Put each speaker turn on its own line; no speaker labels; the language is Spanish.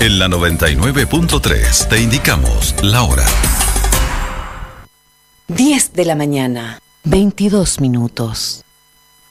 En la 99.3 te indicamos la hora.
10 de la mañana, 22 minutos.